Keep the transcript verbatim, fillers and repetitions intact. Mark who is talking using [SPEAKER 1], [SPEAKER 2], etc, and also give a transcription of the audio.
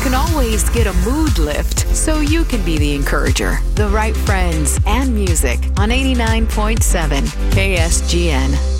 [SPEAKER 1] can always get a mood lift, so you can be the encourager. The right friends and music on eighty-nine point seven K S G N.